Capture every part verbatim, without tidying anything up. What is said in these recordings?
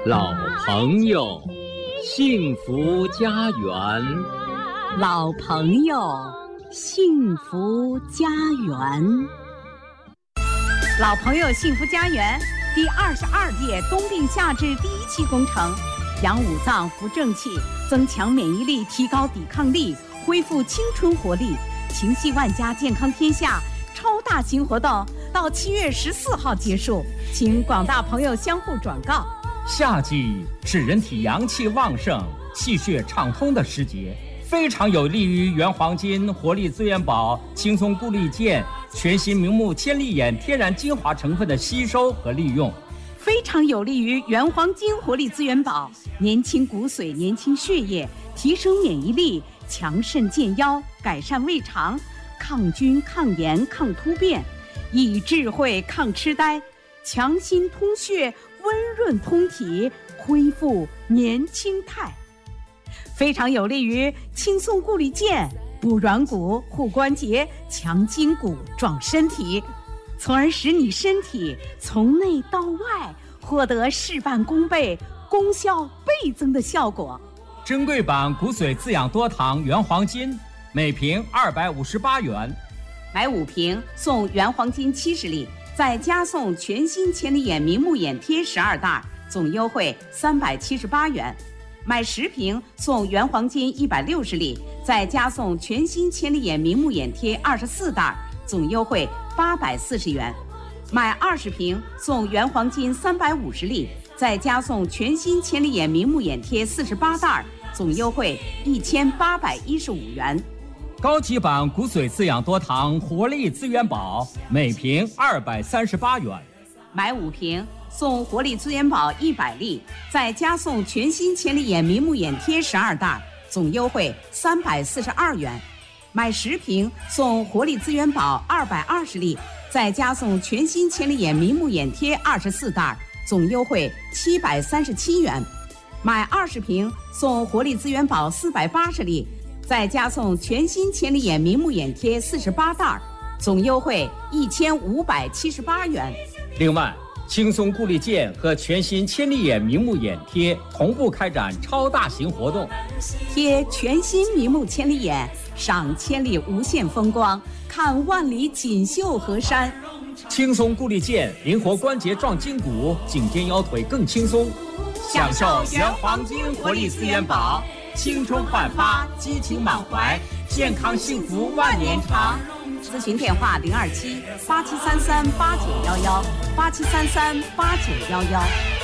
老朋友，幸福家园。 老朋友，幸福家园。老朋友幸福家园第二十二届冬病夏治第一期工程，养五脏扶正气，增强免疫力，提高抵抗力，恢复青春活力，情系万家，健康天下超大型活动到七月十四号结束，请广大朋友相互转告。 夏季是人体阳气旺盛、气血畅通的时节，非常有利于原黄金、活力资源宝、轻松固力健、全新明目千里眼天然精华成分的吸收和利用， 非常有利于原黄金活力资源宝，年轻骨髓，年轻血液，提升免疫力，强肾健腰，改善胃肠，抗菌抗炎抗突变，益智慧抗痴呆，强心通血，温润通体，恢复年轻态，非常有利于轻松固力健，补软骨护关节，强筋骨壮身体，从而使你身体从内到外获得事半功倍、功效倍增的效果。 珍贵版骨髓滋养多糖原黄金每瓶二百五十八元， 买五瓶送原黄金七十粒，再加送全新千里眼明目眼贴十二袋，总优惠三百七十八元。买十瓶送原黄金一百六十粒，再加送全新千里眼明目眼贴二十四袋，总优惠八百四十元。买二十瓶送原黄金三百五十粒，再加送全新千里眼明目眼贴四十八袋，总优惠一千八百一十五元。 高级版骨髓滋养多糖活力资源宝每瓶二百三十八元， 买五瓶送活力资源宝一百粒，再加送全新千里眼明目眼贴十二袋，总优惠三百四十二元。买十瓶送活力资源宝二百二十粒，再加送全新千里眼明目眼贴二十四袋，总优惠七百三十七元。买二十瓶送活力资源宝四百八十粒，再加送全新千里眼明目眼贴四十八袋，总优惠一千五百七十八元。 另外，轻松固力健和全新千里眼明目眼贴同步开展超大型活动， 贴全新明目千里眼，赏千里无限风光，看万里锦绣河山。 轻松固力健，灵活关节壮筋骨，颈肩腰腿更轻松。享受原黄金活力资源宝，青春焕发，激情满怀，健康幸福万年长。 咨询电话零二七八七三三八九幺幺八七三三八九幺幺。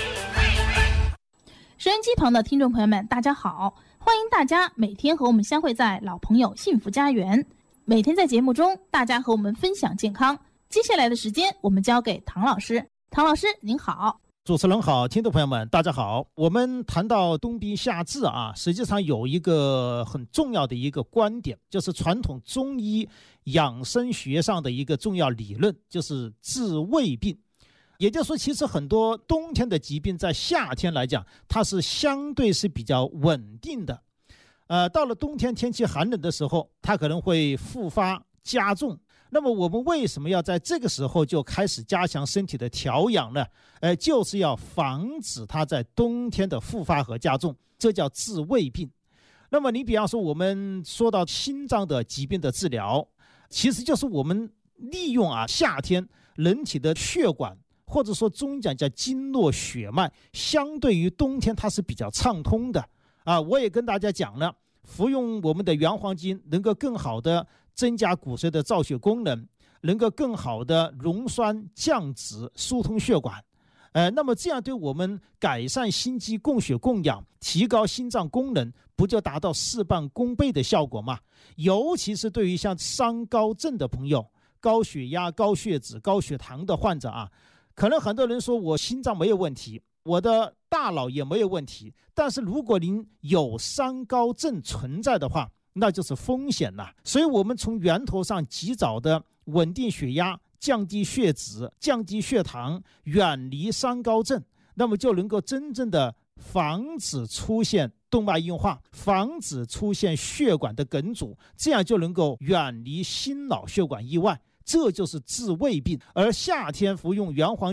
收音机旁的听众朋友们，大家好，欢迎大家每天和我们相会在老朋友幸福家园。每天在节目中，大家和我们分享健康。接下来的时间，我们交给唐老师。唐老师，您好。 主持人好，听众朋友们大家好。我们谈到冬病夏治啊，实际上有一个很重要的一个观点，就是传统中医养生学上的一个重要理论，就是治未病。也就是说，其实很多冬天的疾病在夏天来讲，它是相对是比较稳定的。呃，到了冬天天气寒冷的时候，它可能会复发加重。那么我们为什么要在这个时候就开始加强身体的调养呢？呃，就是要防止它在冬天的复发和加重，这叫治未病。那么你比方说我们说到心脏的疾病的治疗，其实就是我们利用啊夏天人体的血管，或者说中医讲叫经络血脉，相对于冬天它是比较畅通的啊。我也跟大家讲了，服用我们的原黄金能够更好的增加骨髓的造血功能，能够更好的溶栓降脂疏通血管，呃，那么这样对我们改善心肌供血供氧，提高心脏功能，不就达到事半功倍的效果吗？尤其是对于像三高症的朋友，高血压、高血脂、高血糖的患者啊，可能很多人说我心脏没有问题，我的大脑也没有问题，但是如果您有三高症存在的话，那就是风险了。所以我们从源头上及早的稳定血压，降低血脂，降低血糖，远离三高症，那么就能够真正的防止出现动脉硬化，防止出现血管的梗阻，这样就能够远离心脑血管意外，这就是治未病。而夏天服用原黄金，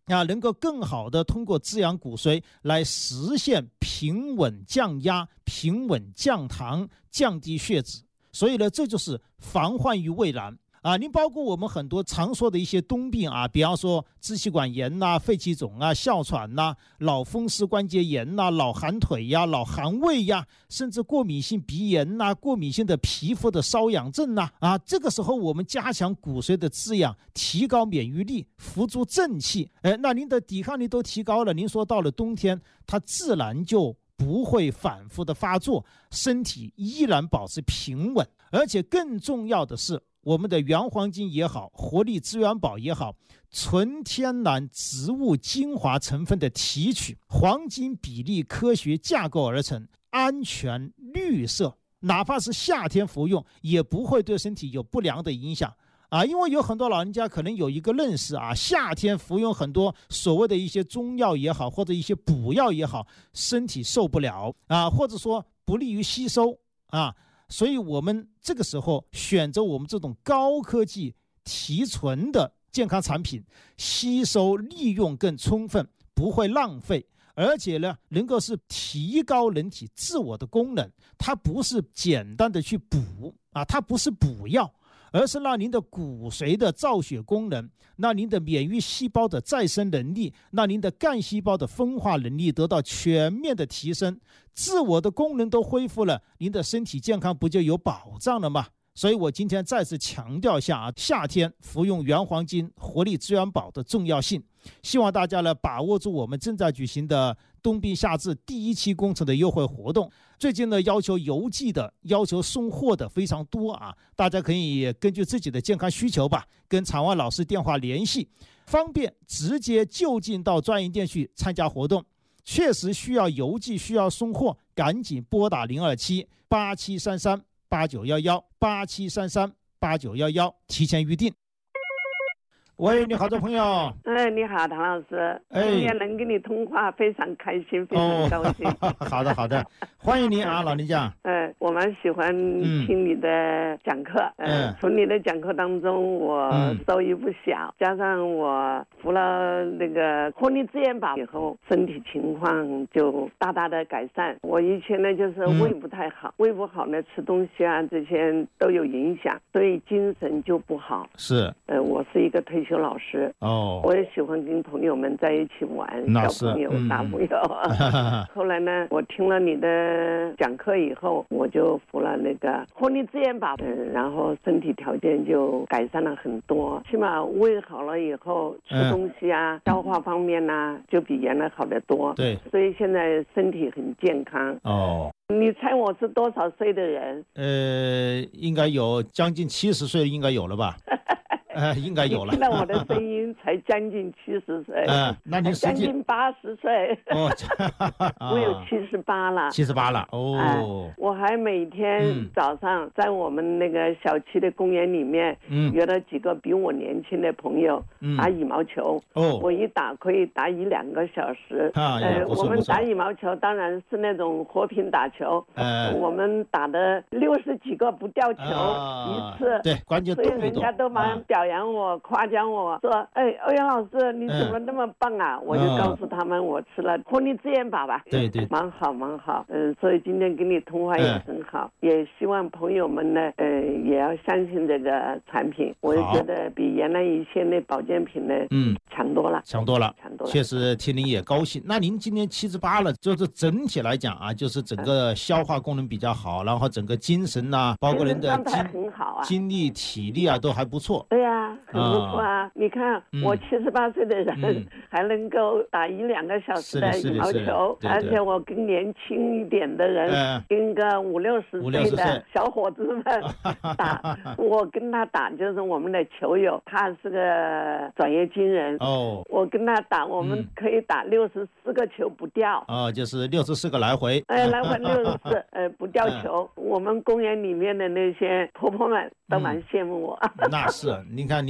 啊，能够更好的通过滋养骨髓来实现平稳降压、平稳降糖、降低血脂。所以呢，这就是防患于未然啊！您包括我们很多常说的一些冬病啊，比方说支气管炎呐、啊、肺气肿啊、哮喘呐、啊、老风湿关节炎呐、啊、老寒腿呀、啊、老寒胃呀、啊，甚至过敏性鼻炎呐、啊、过敏性的皮肤的瘙痒症呐、啊，啊，这个时候我们加强骨髓的滋养，提高免疫力，扶助正气，哎，那您的抵抗力都提高了，您说到了冬天，它自然就不会反复的发作，身体依然保持平稳。而且更重要的是，我们的原黄金也好，活力资源宝也好，纯天然植物精华成分的提取，黄金比例科学架构而成，安全绿色，哪怕是夏天服用也不会对身体有不良的影响啊。因为有很多老人家可能有一个认识啊，夏天服用很多所谓的一些中药也好，或者一些补药也好，身体受不了啊，或者说不利于吸收啊。所以我们这个时候选择我们这种高科技提纯的健康产品，吸收利用更充分，不会浪费，而且呢，能够是提高人体自我的功能。它不是简单的去补啊，它不是补药，而是让您的骨髓的造血功能，让您的免疫细胞的再生能力，让您的干细胞的分化能力得到全面的提升，自我的功能都恢复了，您的身体健康不就有保障了吗？所以我今天再次强调一下啊，夏天服用原黄金活力资源宝的重要性。希望大家呢把握住我们正在举行的冬病夏治第一期工程的优惠活动。最近呢，要求邮寄的、要求送货的非常多啊，大家可以根据自己的健康需求吧，跟场外老师电话联系，方便直接就近到专营店去参加活动。确实需要邮寄、需要送货，赶紧拨打零二七八七三三八九一一八七三三八九一一提前预定。喂，你好，这朋友。 哎，你好，唐老师。哎，今天能跟你通话，非常开心，非常高兴。 哦、好的，好的，欢迎您啊，老人家。 呃，我蛮喜欢听你的讲课。嗯、呃，从你的讲课当中，我受益不小。嗯、加上我服了那个活力资源宝以后，身体情况就大大的改善。我以前呢就是胃不太好，嗯、胃不好呢，吃东西啊这些都有影响，所以精神就不好。 是。 呃，我是一个退休老师哦，我也喜欢跟朋友们在一起玩，小朋友、嗯、大朋友。后来呢，我听了你的讲课以后，我就服了那个活力资源宝，嗯，然后身体条件就改善了很多，起码胃好了以后，吃东西啊、嗯、消化方面呢、啊，就比原来好得多。对，所以现在身体很健康。哦。你猜我是多少岁的人？ 呃，应该有将近七十岁，应该有了吧？呃，应该有了。 听到我的声音才将近七十岁，嗯，那你将近八十岁。哦，我有七十八了。 七十八了，哦、 呃。我还每天早上在我们那个小区的公园里面，嗯，约了几个比我年轻的朋友、嗯、打羽毛球。哦，我一打可以打一两个小时。啊，呃，我们打羽毛球当然是那种和平打球，呃，我们打的六十几个不掉球、啊、一次。 对，关键动一动。 所以人家都蛮表。表扬我，夸奖我说，哎，欧阳老师你怎么那么棒啊、嗯、我就告诉他们我吃了活力资源宝吧。对对，蛮好蛮好。嗯，所以今天跟你通话也很好、嗯、也希望朋友们呢呃也要相信这个产品，我也觉得比原来一些的保健品呢嗯强多了强多了强多了，确实听您也高兴。那您今年七十八了，就是整体来讲啊，就是整个消化功能比较好，然后整个精神啊，包括人的精很好啊， 精力体力啊都还不错。 对呀、啊，很不错啊！啊你看、嗯、我七十八岁的人、嗯、还能够打一两个小时的羽毛球，而且我跟年轻一点的人，嗯、跟个五六十岁的小伙子们打，我跟他打就是我们的球友，他是个专业军人哦，我跟他打，我们可以打六十四个球不掉哦，就是六十四个来回， 哎，来回六十四，呃，不掉球、嗯。我们公园里面的那些婆婆们都蛮羡慕我。 嗯、那是，你看您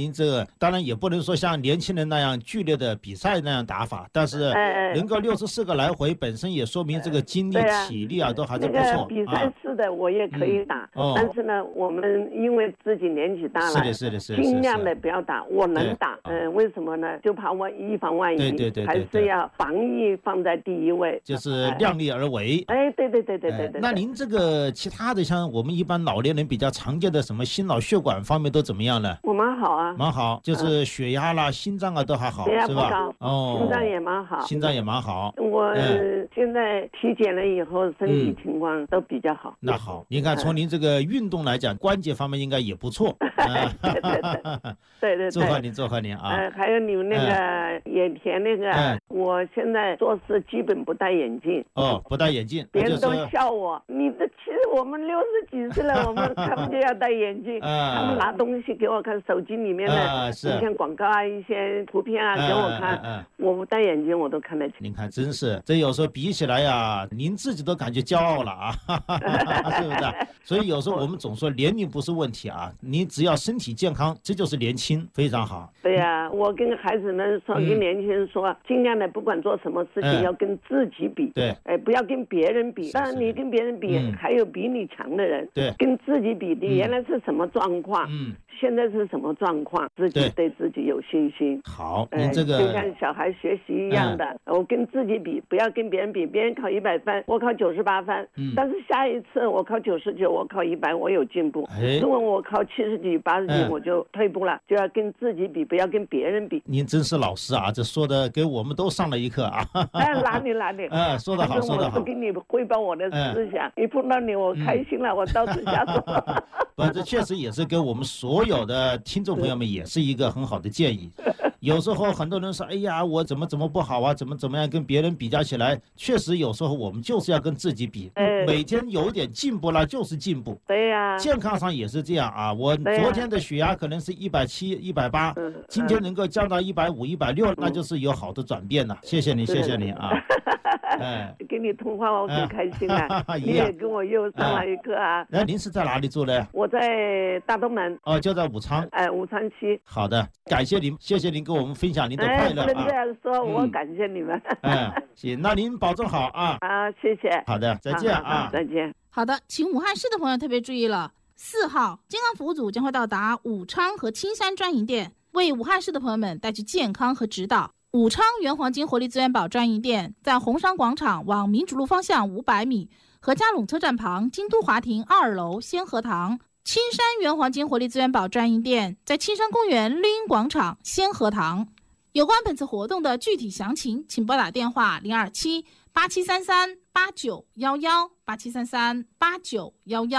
您这个当然也不能说像年轻人那样剧烈的比赛那样打法，但是能够六十四个来回，本身也说明这个精力、啊、体力啊都还是不错。 那个比赛是的，我也可以打，嗯哦、但是呢，我们因为自己年纪大了， 是的，是的，是的， 尽量的不要打。我能打，嗯、呃，为什么呢？就怕万一防万一， 对对 对, 对, 对, 对， 还是要防疫放在第一位， 就是量力而为。 哎，对对对对对 对, 对。 那您这个其他的，像我们一般老年人比较常见的什么心脑血管方面都怎么样呢？ 我蛮好啊， 蛮好，就是血压啦、嗯、心脏啊都还好， 血压是吧？ 不高，哦，心脏也蛮好， 心脏也蛮好。 我、嗯、现在体检了以后，身体情况都比较好。 嗯、那好，您看从您这个运动来讲，关节方面应该也不错。 对对对对对， 祝贺您，祝贺您啊！ 呃，还有你们那个眼田那个，嗯、我现在做事基本不戴眼镜。 哦，不戴眼镜， 别人都笑我。你的其实我们六十几岁了，我们看不见要戴眼镜。嗯、他们拿东西给我看，手机里面的一些广告啊，一些图片啊给我看。嗯嗯、我不戴眼镜我都看得清。 您看，真是这有时候比起来呀，您自己都感觉骄傲了啊，是不是？所以有时候我们总说年龄不是问题啊，你只要身体健康，这就是年轻，非常好。 对呀、啊，我跟孩子们说，跟年轻人说，嗯、尽量的不管做什么事情，嗯、要跟自己比。 对， 哎，不要跟别人比。当然，你跟别人比，嗯、还有比你强的人。 对， 跟自己比，你原来是什么状况？嗯。现在是什么状况？自己对自己有信心。 好，您这个、 呃、就像小孩学习一样的，嗯、我跟自己比，不要跟别人比。别人考一百分，我考九十八分，嗯、但是下一次我考九十九，我考一百，我有进步。哎、如果我考七十几、八十几，嗯、我就退步了。就要跟自己比，不要跟别人比。 您真是老师啊，这说的给我们都上了一课啊。 哎，哪里哪里， 嗯，说得好，说得好。 我是给你汇报我的思想，嗯、一碰到你，我开心了，嗯、我到处瞎说。 不，这确实也是给我们所有的听众朋友们也是一个很好的建议。有时候很多人说，哎呀，我怎么怎么不好啊，怎么怎么样，跟别人比较起来，确实有时候我们就是要跟自己比，哎、每天有点进步了就是进步。 对呀、啊， 健康上也是这样啊。我昨天的血压可能是一百七、一百八，今天能够降到一百五、一百六，那就是有好的转变了。谢谢你，谢谢你啊。 哎，跟你通话我很开心啊，哎、你也跟我又上了一课啊。 那、哎、您是在哪里住的？ 我在大东门。 哦，就在武昌。 哎，武昌区。 好的，感谢您，谢谢您跟我们分享您的快乐啊。 哎，不能这样说，嗯、我感谢你们。 哎，行，那您保重好啊。 啊，谢谢。 好的，再见啊。 好好再见。 好的，请武汉市的朋友特别注意了，四号健康服务组将会到达武昌和青山专营店，为武汉市的朋友们带去健康和指导。武昌原黄金活力资源宝专营店在红山广场往民主路方向五百米，何家垄车站旁京都华庭二楼先河堂。青山原黄金活力资源宝专营店在青山公园绿荫广场先河堂。有关本次活动的具体详情，请拨打电话零二七八七三三八九一一八七三三八九一一。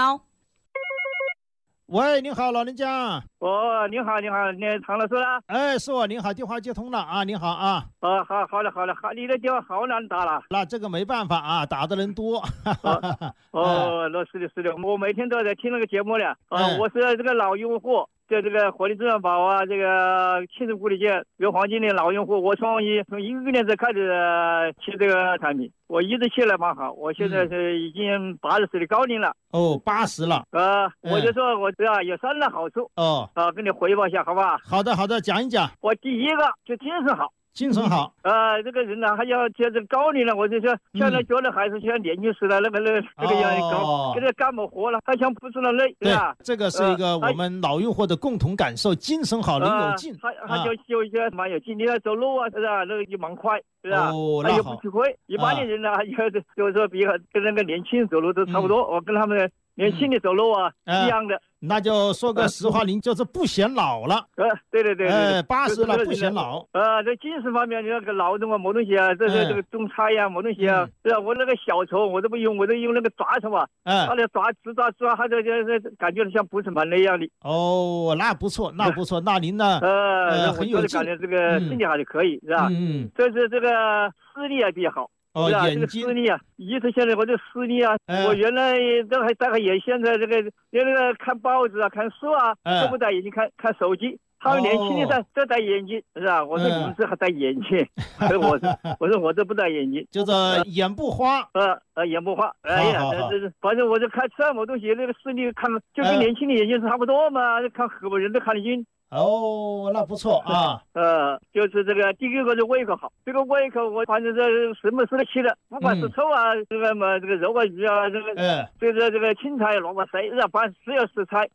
喂，您好，老人家。 哦，您好，您好，你唐老师啦？ 哎，是我，您好，电话接通了啊，您好啊。 哦，好，好的，好的，好，你的电话好难打了。 那这个没办法啊，打的人多。 哦，哦，那是的，是的，我每天都在听那个节目呢。啊、呃，我是这个老用户。在这个活力资源宝啊，这个青城固力健原黄金的老用户，我从一从一个年才开始骑这个产品，我一直骑来蛮好。我现在是已经八十岁的高龄了。 哦，八十了。 呃，我就说我这啊有三大好处。哦。啊，跟你汇报一下，好吧？ 好的，好的，讲一讲。 我第一个就精神好。 精神好， 呃，这个人呢，还要接着高龄了，我就说，现在觉得还是像年轻时代那个那个这个样高，给他干不活了，还想不出来累，对吧？ 这个是一个我们老用户的共同感受，精神好，人有劲， 还还就有一些蛮有劲，你要走路啊，是吧？那个就蛮快，是吧？哦，那好。也不吃亏，一般的人呢，有的就是说比跟那个年轻人走路都差不多，我跟他们年轻的走路啊一样的。 那就说个实话，您就是不显老了。 呃，对对对， 哎，八十了不显老。 呃，这精神方面，你那个劳动啊，某东西啊，这这这个种菜呀，某东西啊，是吧？我那个小锄，我都不用，我都用那个抓锄啊。嗯。他那抓直抓直抓，他这这这感觉像不是蛮那样的。 哦，那不错，那不错，那您呢？ 呃， 很有劲。 感觉这个身体还是可以，是吧？嗯。这是这个视力也比较好。 哦， 是啊， 眼睛这个视力啊，一直现在我这视力啊，哎、我原来都还戴个眼，现在这个连那个看报纸啊、看书啊，哎、都不戴眼镜，看看手机。他们年轻的在都戴眼镜，是吧？我说你们这还戴眼镜，所以我说我说我这不戴眼镜， 就是眼不花， 呃呃眼不花。哎呀，这这反正我这看什么东西，那个视力看就跟年轻的眼镜差不多嘛，看很多人都看得清。 哦，那不错啊。 呃，就是这个第一个是胃口好，这个胃口我反正是什么吃得起的，不管是臭啊，这个嘛，这个肉啊鱼啊，这个，嗯，这个这个青菜萝卜丝啊，反正只要食材，